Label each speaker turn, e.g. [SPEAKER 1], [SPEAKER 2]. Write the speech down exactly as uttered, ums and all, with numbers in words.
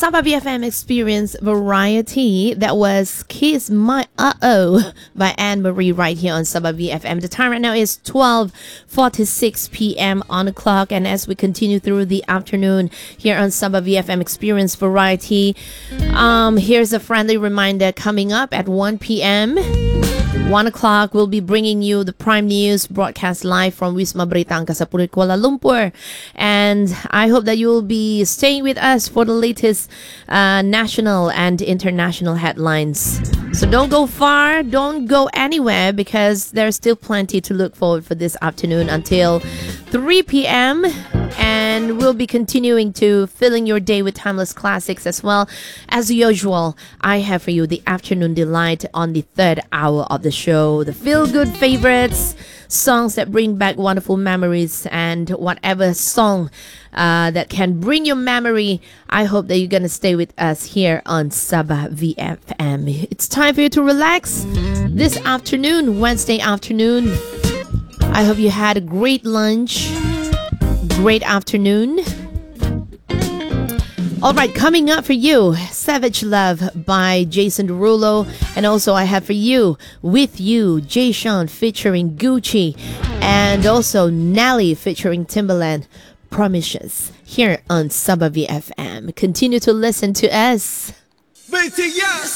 [SPEAKER 1] Sabah V F M Experience Variety. That was Kiss My Uh-Oh by Anne-Marie right here on Sabah V F M. The time right now is twelve forty-six p.m. on the clock. And as we continue through the afternoon here on Sabah V F M Experience Variety, um, here's a friendly reminder coming up at one p.m. one o'clock, we'll be bringing you the Prime News broadcast live from Wisma Berita Angkasa Puri, Kuala Lumpur. And I hope that you will be staying with us for the latest uh, national and international headlines. So don't go far, don't go anywhere, because there's still plenty to look forward for this afternoon until three p.m. And we'll be continuing to filling your day with timeless classics as well. As usual, I have for you the afternoon delight on the third hour of the show. The feel-good favorites, songs that bring back wonderful memories, and whatever song uh, that can bring your memory. I hope that you're going to stay with us here on Sabah V F M. It's time for you to relax this afternoon, Wednesday afternoon. I hope you had a great lunch. Great afternoon. All right, coming up for you, Savage Love by Jason Derulo. And also I have for you, With You, Jay Sean featuring Gucci. And also Nelly featuring Timbaland, Promises, here on Sabah V F M. Continue to listen to us.